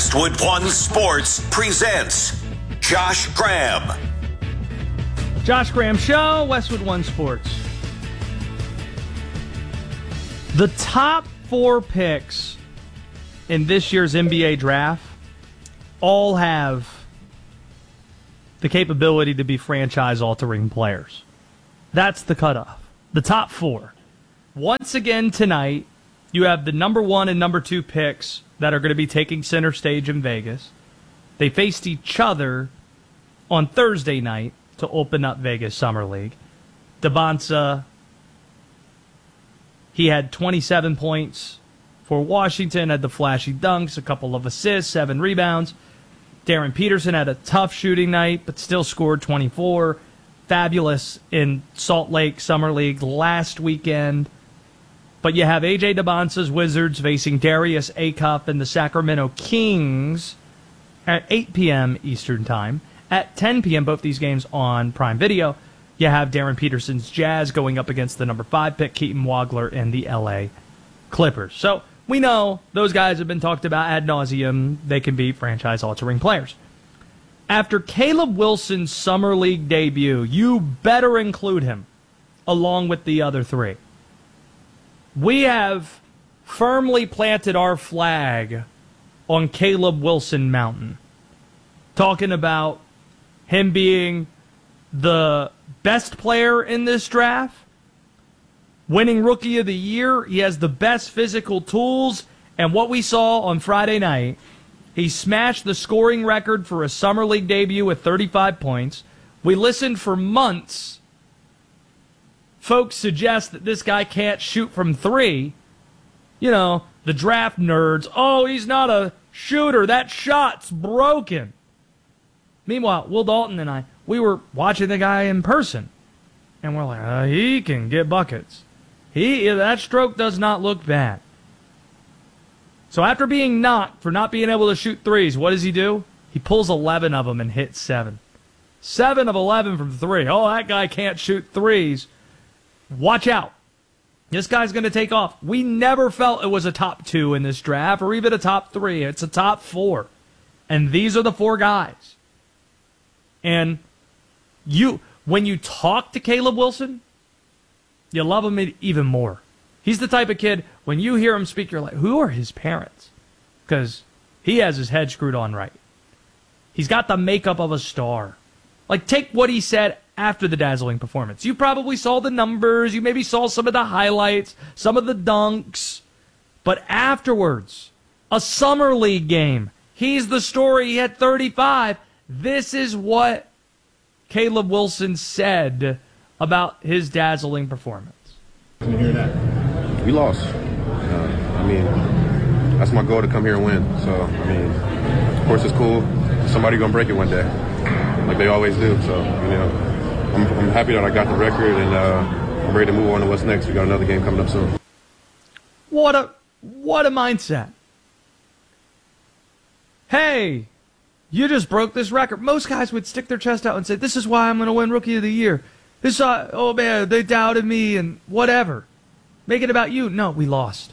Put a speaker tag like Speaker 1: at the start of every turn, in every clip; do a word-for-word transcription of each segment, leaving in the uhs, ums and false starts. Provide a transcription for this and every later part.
Speaker 1: Westwood One Sports presents Josh Graham.
Speaker 2: Josh Graham Show, Westwood One Sports. The top four picks in this year's N B A draft all have the capability to be franchise-altering players. That's the cutoff. The top four. Once again tonight, you have the number one and number two picks that are going to be taking center stage in Vegas. They faced each other on Thursday night to open up Vegas Summer League. Dembonsa, he had twenty-seven points for Washington, had the flashy dunks, a couple of assists, seven rebounds. Darren Peterson had a tough shooting night, but still scored twenty-four. Fabulous in Salt Lake Summer League last weekend. But you have A J Dembonsa's Wizards facing Darius Acuff and the Sacramento Kings at eight p.m. Eastern Time. At ten p.m., both these games on Prime Video. You have Darren Peterson's Jazz going up against the number five pick, Keaton Wagler, and the L A Clippers. So we know those guys have been talked about ad nauseum. They can be franchise-altering players. After Caleb Wilson's Summer League debut, you better include him along with the other three. We have firmly planted our flag on Caleb Wilson Mountain, talking about him being the best player in this draft, winning Rookie of the Year. He has the best physical tools, and what we saw on Friday night, he smashed the scoring record for a Summer League debut with thirty-five points. We listened for months. Folks suggest that this guy can't shoot from three. You know, the draft nerds. Oh, he's not a shooter. That shot's broken. Meanwhile, Will Dalton and I, we were watching the guy in person. And we're like, uh, he can get buckets. He That stroke does not look bad. So after being knocked for not being able to shoot threes, what does he do? He pulls eleven of them and hits seven. seven of eleven from three. Oh, that guy can't shoot threes. Watch out. This guy's going to take off. We never felt it was a top two in this draft or even a top three. It's a top four. And these are the four guys. And you, when you talk to Caleb Wilson, you love him even more. He's the type of kid, when you hear him speak, you're like, who are his parents? Because he has his head screwed on right. He's got the makeup of a star. Like, take what he said after the dazzling performance. You probably saw the numbers. You maybe saw some of the highlights, some of the dunks. But afterwards, a Summer League game. He's the story. He had thirty-five. This is what Caleb Wilson said about his dazzling performance.
Speaker 3: Can you hear that? We lost. Uh, I mean, that's my goal, to come here and win. So, I mean, of course it's cool. Somebody's going to break it one day, like they always do. So, you know, I'm, I'm happy that I got the record, and uh, I'm ready to move on to what's next. We got another game coming up soon.
Speaker 2: What a, what a mindset. Hey, you just broke this record. Most guys would stick their chest out and say, this is why I'm going to win Rookie of the Year. This, uh, oh man, they doubted me and whatever. Make it about you. No, we lost.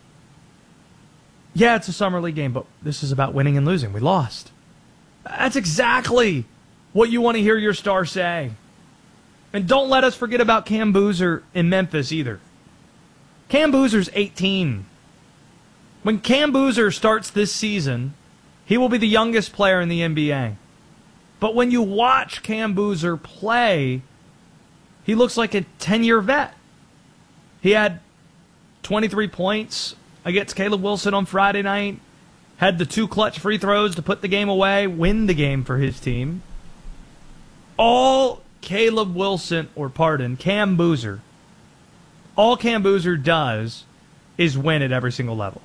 Speaker 2: Yeah, it's a Summer League game, but this is about winning and losing. We lost. That's exactly what you want to hear your star say. And don't let us forget about Cam Boozer in Memphis either. Cam Boozer's eighteen. When Cam Boozer starts this season, he will be the youngest player in the N B A. But when you watch Cam Boozer play, he looks like a ten-year vet. He had twenty-three points against Caleb Wilson on Friday night, had the two clutch free throws to put the game away, win the game for his team. All Caleb Wilson, or pardon, Cam Boozer, all Cam Boozer does is win at every single level.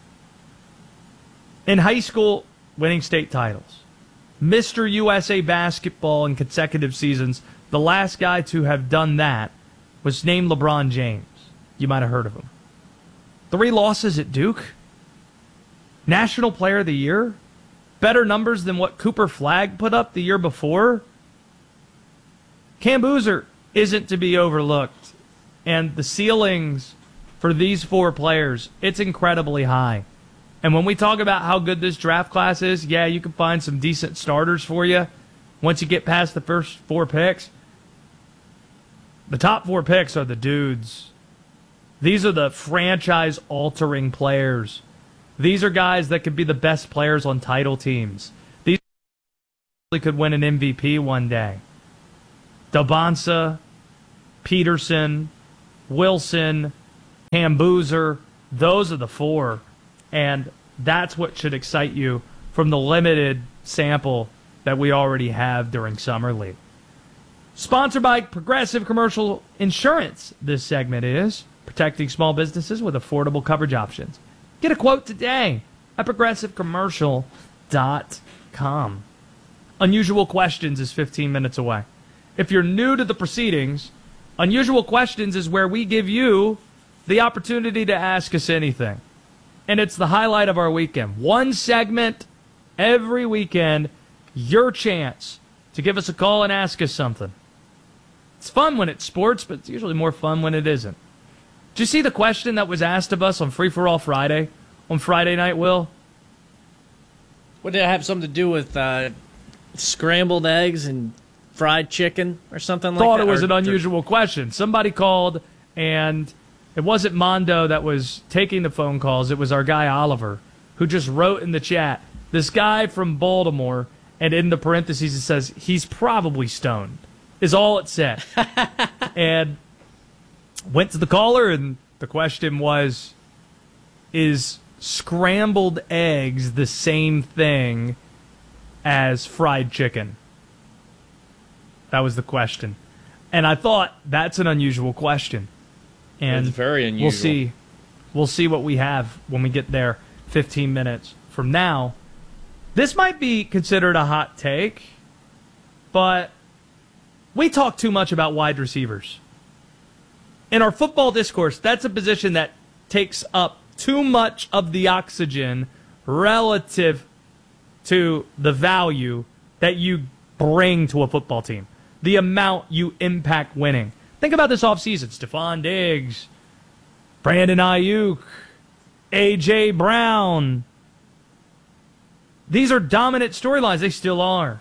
Speaker 2: In high school, winning state titles. Mister U S A basketball in consecutive seasons. The last guy to have done that was named LeBron James. You might have heard of him. Three losses at Duke. National Player of the Year. Better numbers than what Cooper Flagg put up the year before. Cam Boozer isn't to be overlooked. And the ceilings for these four players, it's incredibly high. And when we talk about how good this draft class is, yeah, you can find some decent starters for you once you get past the first four picks. The top four picks are the dudes. These are the franchise-altering players. These are guys that could be the best players on title teams. These could win an M V P one day. Dabonsa, Peterson, Wilson, Hambuzer, those are the four. And that's what should excite you from the limited sample that we already have during Summer League. Sponsored by Progressive Commercial Insurance, this segment is protecting small businesses with affordable coverage options. Get a quote today at progressive commercial dot com. Unusual Questions is fifteen minutes away. If you're new to the proceedings, Unusual Questions is where we give you the opportunity to ask us anything. And it's the highlight of our weekend. One segment every weekend, your chance to give us a call and ask us something. It's fun when it's sports, but it's usually more fun when it isn't. Did you see the question that was asked of us on Free For All Friday, on Friday night, Will?
Speaker 4: What did it have something to do with uh, scrambled eggs and fried chicken or something like that?
Speaker 2: Thought it was
Speaker 4: or,
Speaker 2: an unusual question. Somebody called, and it wasn't Mondo that was taking the phone calls. It was our guy Oliver, who just wrote in the chat, this guy from Baltimore, and in the parentheses it says, he's probably stoned, is all it said. And went to the caller, and the question was, is scrambled eggs the same thing as fried chicken? That was the question. And I thought, that's an unusual question. And
Speaker 4: it's very unusual.
Speaker 2: We'll see. We'll see what we have when we get there fifteen minutes from now. This might be considered a hot take, but we talk too much about wide receivers. In our football discourse, that's a position that takes up too much of the oxygen relative to the value that you bring to a football team, the amount you impact winning. Think about this offseason. Stephon Diggs, Brandon Ayuk, A J. Brown. These are dominant storylines. They still are.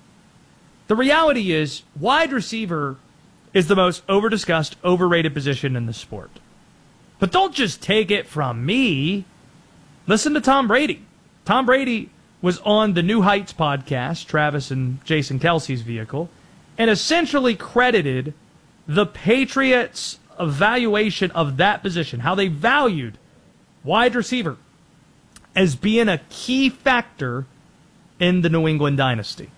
Speaker 2: The reality is, wide receiver is the most over-discussed, overrated position in the sport. But don't just take it from me. Listen to Tom Brady. Tom Brady was on the New Heights podcast, Travis and Jason Kelsey's vehicle, and essentially credited the Patriots' evaluation of that position, how they valued wide receiver, as being a key factor in the New England dynasty.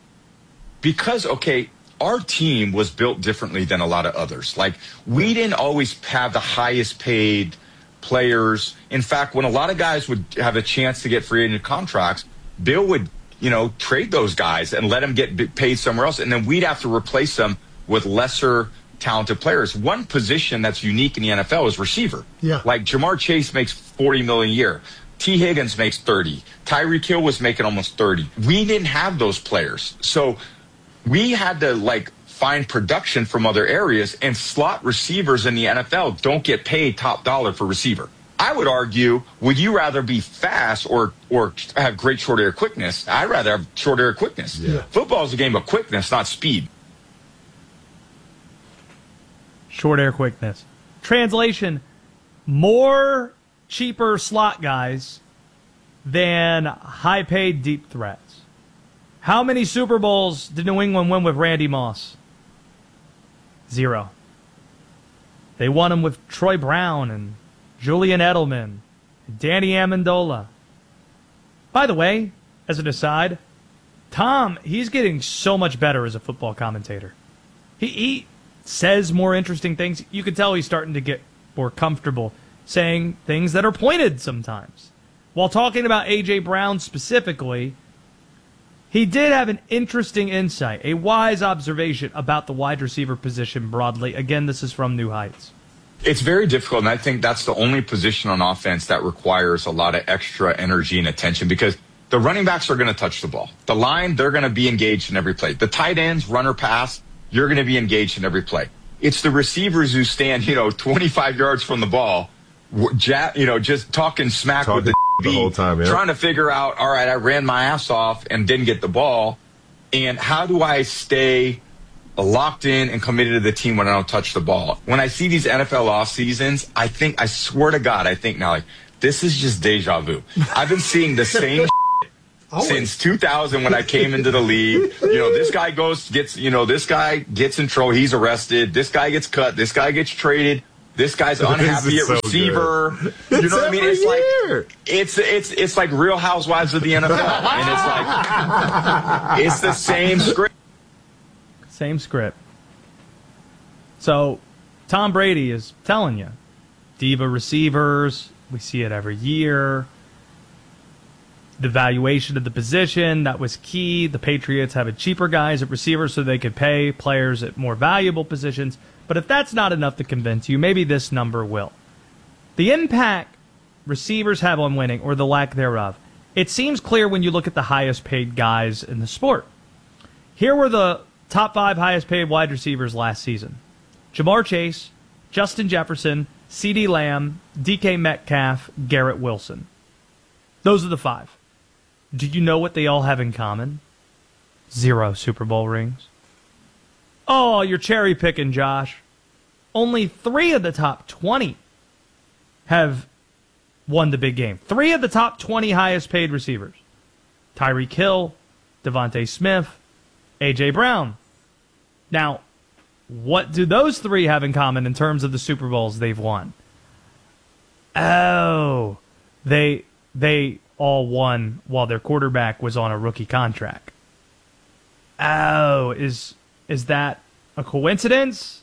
Speaker 5: Because, okay, our team was built differently than a lot of others. Like, we didn't always have the highest paid players. In fact, when a lot of guys would have a chance to get free agent contracts, Bill would, you know, trade those guys and let them get paid somewhere else, and then we'd have to replace them with lesser talented players. One position that's unique in the N F L is receiver.
Speaker 6: Yeah.
Speaker 5: Like Jamar Chase makes forty million dollars a year. T. Higgins makes thirty. Tyreek Hill was making almost thirty. We didn't have those players. So we had to, like, find production from other areas, and slot receivers in the N F L don't get paid top dollar for receiver. I would argue, would you rather be fast or or have great short air quickness? I'd rather have short air quickness.
Speaker 6: Yeah.
Speaker 5: Football is a game of quickness, not speed.
Speaker 2: Short air quickness. Translation, more cheaper slot guys than high-paid deep threats. How many Super Bowls did New England win with Randy Moss? Zero. They won them with Troy Brown and Julian Edelman and Danny Amendola. By the way, as an aside, Tom, he's getting so much better as a football commentator. He, he says more interesting things. You can tell he's starting to get more comfortable saying things that are pointed sometimes. While talking about A J. Brown specifically, he did have an interesting insight, a wise observation about the wide receiver position broadly. Again, this is from New Heights.
Speaker 5: It's very difficult, and I think that's the only position on offense that requires a lot of extra energy and attention, because the running backs are going to touch the ball. The line, they're going to be engaged in every play. The tight ends, runner pass, you're going to be engaged in every play. It's the receivers who stand, you know, twenty-five yards from the ball, you know, just talking smack
Speaker 3: Talk
Speaker 5: with the be
Speaker 6: whole time, yeah.
Speaker 5: trying to figure out, all right, I ran my ass off and didn't get the ball, and how do I stay locked in and committed to the team when I don't touch the ball? When I see these N F L off seasons, I think, I swear to God, I think now, like, this is just deja vu. I've been seeing the same since two thousand when I came into the league. You know, this guy goes, gets, you know, this guy gets in trouble, he's arrested, this guy gets cut, this guy gets traded, this guy's unhappy at
Speaker 6: so
Speaker 5: receiver. You know what I mean? It's
Speaker 6: year.
Speaker 5: like it's it's it's like Real Housewives of the N F L. And it's like it's the same script.
Speaker 2: Same script. So Tom Brady is telling you, diva receivers, we see it every year. The valuation of the position, that was key. The Patriots having cheaper guys at receivers so they could pay players at more valuable positions. But if that's not enough to convince you, maybe this number will. The impact receivers have on winning, or the lack thereof, it seems clear when you look at the highest paid guys in the sport. Here were the top five highest paid wide receivers last season: Jamar Chase, Justin Jefferson, CeeDee Lamb, D K Metcalf, Garrett Wilson. Those are the five. Do you know what they all have in common? Zero Super Bowl rings. Oh, you're cherry picking, Josh. Only three of the top twenty have won the big game. Three of the top twenty highest paid receivers: Tyreek Hill, Devontae Smith, A J Brown. Now, what do those three have in common in terms of the Super Bowls they've won? Oh, they they all won while their quarterback was on a rookie contract. Oh, is is that a coincidence?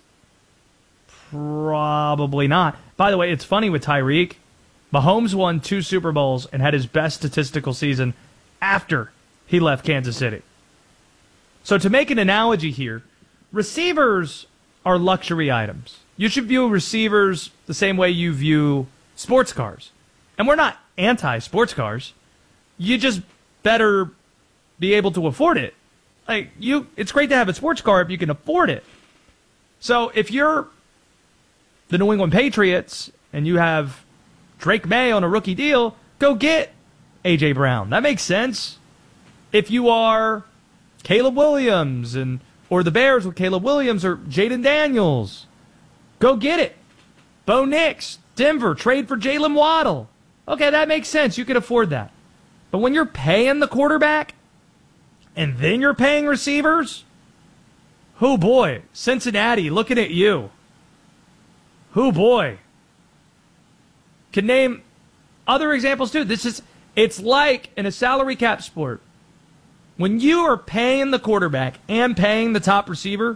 Speaker 2: Probably not. By the way, it's funny with Tyreek. Mahomes won two Super Bowls and had his best statistical season after he left Kansas City. So to make an analogy here, receivers are luxury items. You should view receivers the same way you view sports cars. And we're not anti-sports cars. You just better be able to afford it. Like you, it's great to have a sports car if you can afford it. So if you're the New England Patriots and you have Drake May on a rookie deal, go get A J Brown. That makes sense. If you are Caleb Williams and or the Bears with Caleb Williams or Jaden Daniels, go get it. Bo Nix, Denver, trade for Jalen Waddle. Okay, that makes sense. You can afford that. But when you're paying the quarterback and then you're paying receivers, oh boy, Cincinnati, looking at you. Oh boy. Can name other examples too. This is, it's like in a salary cap sport. When you are paying the quarterback and paying the top receiver,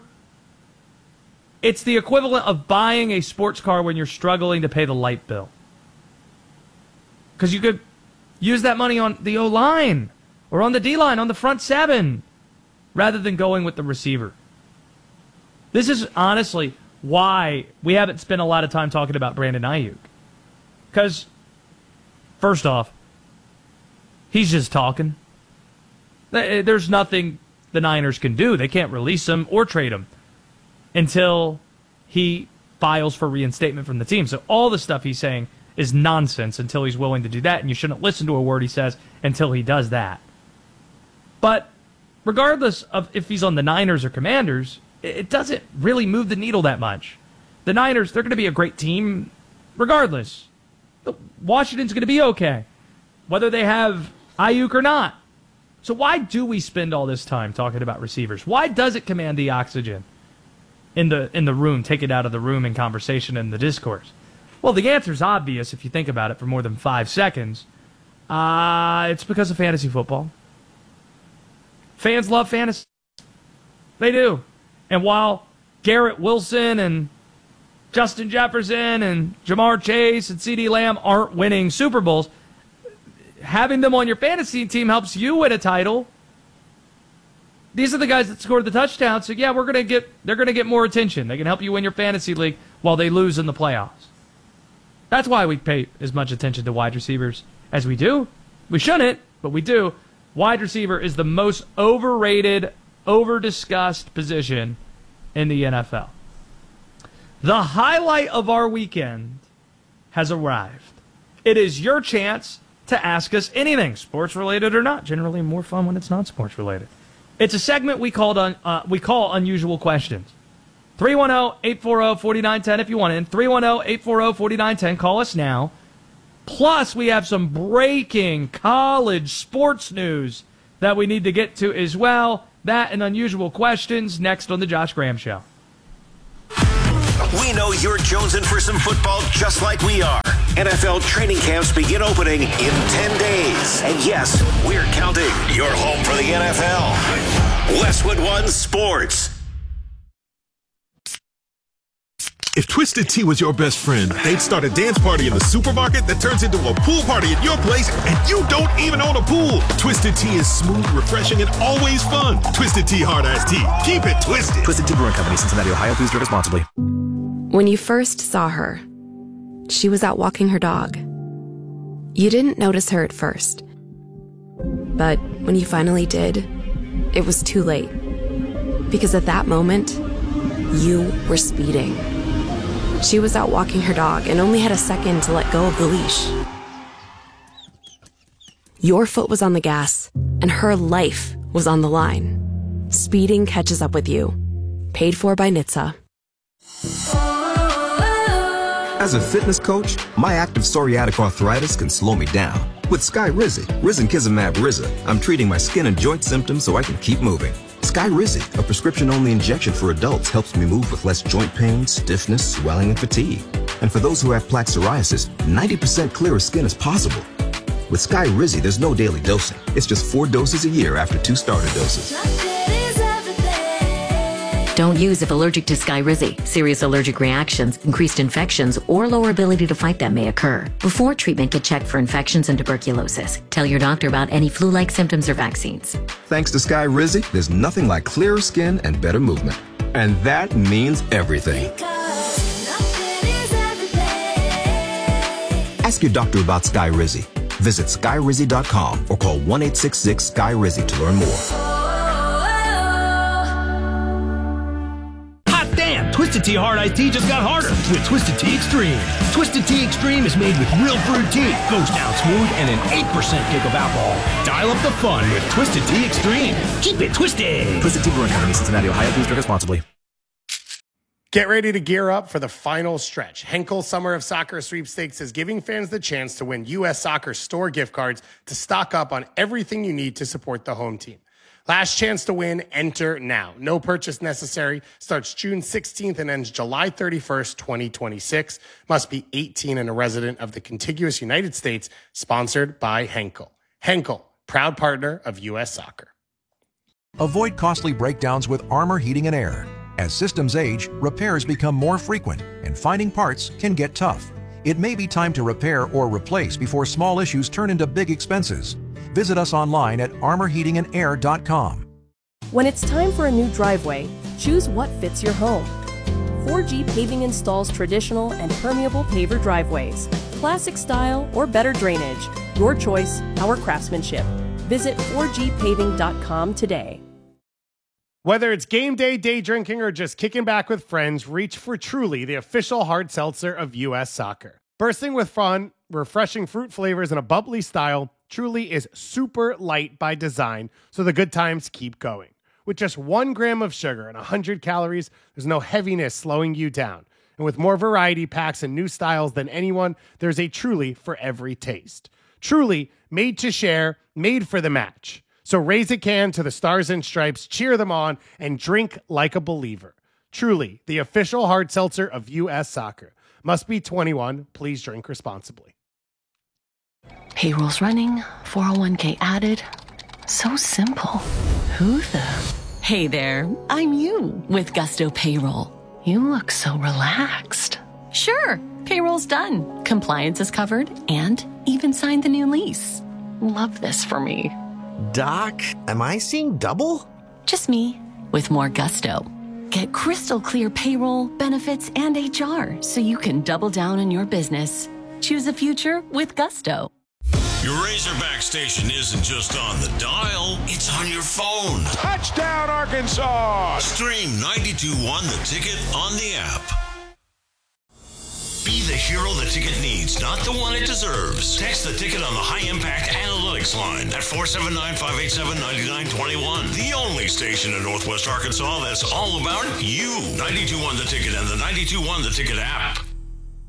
Speaker 2: it's the equivalent of buying a sports car when you're struggling to pay the light bill. Because you could use that money on the O-line or on the D-line, on the front seven, rather than going with the receiver. This is honestly why we haven't spent a lot of time talking about Brandon Ayuk. Because, first off, he's just talking. There's nothing the Niners can do. They can't release him or trade him until he files for reinstatement from the team. So all the stuff he's saying is nonsense until he's willing to do that, and you shouldn't listen to a word he says until he does that. But regardless of if he's on the Niners or Commanders, it doesn't really move the needle that much. The Niners, they're going to be a great team regardless. Washington's going to be okay, whether they have Ayuk or not. So why do we spend all this time talking about receivers? Why does it command the oxygen in the in the room, take it out of the room in conversation and the discourse? Well, the answer is obvious if you think about it for more than five seconds. Uh, it's because of fantasy football. Fans love fantasy. They do. And while Garrett Wilson and Justin Jefferson and Jamar Chase and CeeDee Lamb aren't winning Super Bowls, having them on your fantasy team helps you win a title. These are the guys that scored the touchdown, so yeah, we're gonna get they're gonna get more attention. They can help you win your fantasy league while they lose in the playoffs. That's why we pay as much attention to wide receivers as we do. We shouldn't, but we do. Wide receiver is the most overrated, over-discussed position in the N F L. The highlight of our weekend has arrived. It is your chance to ask us anything, sports related or not. Generally more fun when it's not sports related. It's a segment we called un, uh, we call Unusual Questions. three one zero, eight four zero, four nine one zero if you want in. three one zero, eight four zero, four nine one zero. Call us now. Plus, we have some breaking college sports news that we need to get to as well. That and Unusual Questions next on the Josh Graham Show.
Speaker 1: We know you're jonesing for some football just like we are. N F L training camps begin opening in ten days. And yes, we're counting. You're home for the N F L. Westwood One Sports.
Speaker 6: If Twisted Tea was your best friend, they'd start a dance party in the supermarket that turns into a pool party at your place, and you don't even own a pool. Twisted Tea is smooth, refreshing, and always fun. Twisted Tea Hard Iced Tea. Keep it twisted.
Speaker 7: Twisted Tea Brewing Company, Cincinnati, Ohio. Please drink responsibly.
Speaker 8: When you first saw her, she was out walking her dog. You didn't notice her at first. But when you finally did, it was too late. Because at that moment, you were speeding. She was out walking her dog and only had a second to let go of the leash. Your foot was on the gas, and her life was on the line. Speeding catches up with you. Paid for by N H T S A.
Speaker 7: As a fitness coach, my active psoriatic arthritis can slow me down. With Skyrizi, Risankizumab Riza, I'm treating my skin and joint symptoms so I can keep moving. Skyrizi, a prescription-only injection for adults, helps me move with less joint pain, stiffness, swelling, and fatigue. And for those who have plaque psoriasis, ninety percent clearer skin is possible. With Skyrizi, there's no daily dosing. It's just four doses a year after two starter doses.
Speaker 9: Don't use if allergic to Skyrizi. Serious allergic reactions, increased infections, or lower ability to fight them may occur. Before treatment, get checked for infections and tuberculosis. Tell your doctor about any flu-like symptoms or vaccines.
Speaker 7: Thanks to Skyrizi, there's nothing like clearer skin and better movement. And that means everything. Ask your doctor about Skyrizi. Visit Skyrizi dot com or call one eight six six Skyrizi to learn more.
Speaker 10: Twisted Tea Hard Iced Tea just got harder with Twisted Tea Extreme. Twisted Tea Extreme is made with real brewed tea, goes down smooth, and an eight percent kick of alcohol. Dial up the fun with Twisted Tea Extreme. Keep it twisted.
Speaker 7: Twisted Tea Brewing Company, Cincinnati, Ohio. Please drink responsibly.
Speaker 11: Get ready to gear up for the final stretch. Henkel Summer of Soccer Sweepstakes is giving fans the chance to win U S Soccer store gift cards to stock up on everything you need to support the home team. Last chance to win, enter now. No purchase necessary. Starts June sixteenth and ends July thirty-first, twenty twenty-six. Must be eighteen and a resident of the contiguous United States. Sponsored by Henkel. Henkel, proud partner of U S Soccer.
Speaker 12: Avoid costly breakdowns with Armor Heating and Air. As systems age, repairs become more frequent, and finding parts can get tough. It may be time to repair or replace before small issues turn into big expenses. Visit us online at armor heating and air dot com.
Speaker 13: When it's time for a new driveway, choose what fits your home. four G Paving installs traditional and permeable paver driveways, classic style or better drainage. Your choice, our craftsmanship. Visit four G paving dot com today.
Speaker 11: Whether it's game day, day drinking, or just kicking back with friends, reach for Truly, the official hard seltzer of U S Soccer. Bursting with fun, refreshing fruit flavors, and a bubbly style, Truly is super light by design, so the good times keep going. With just one gram of sugar and one hundred calories, there's no heaviness slowing you down. And with more variety packs and new styles than anyone, there's a Truly for every taste. Truly, made to share, made for the match. So raise a can to the Stars and Stripes, cheer them on, and drink like a believer. Truly, the official hard seltzer of U S Soccer. Must be twenty-one. Please drink responsibly.
Speaker 14: Payroll's running, four oh one k added. So simple. Who the? Hey there, I'm you with Gusto Payroll. You look so relaxed. Sure, payroll's done. Compliance is covered and even signed the new lease. Love this for me.
Speaker 15: Doc, am I seeing double?
Speaker 14: Just me with more gusto. Get crystal clear payroll, benefits, and H R so you can double down on your business. Choose a future with Gusto.
Speaker 16: Your Razorback station isn't just on the dial, it's on your phone.
Speaker 17: Touchdown, Arkansas!
Speaker 16: Stream ninety-two point one The Ticket on the app. Be the hero the ticket needs, not the one it deserves. Text the ticket on the High Impact Analytics line at four seven nine, five eight seven, nine nine two one. The only station in Northwest Arkansas that's all about you. ninety-two point one The Ticket and the ninety-two point one The Ticket app.